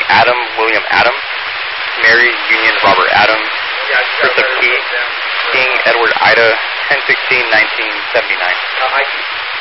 Adam William Adams, Mary Union Robert Adams, Joseph Key, King Edward Ida, 10/16/1979.